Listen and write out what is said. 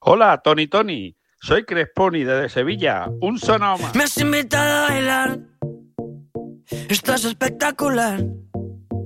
Hola, Tony. Soy Cresponi desde Sevilla. Un sonoma. Me has invitado a bailar. Estás espectacular.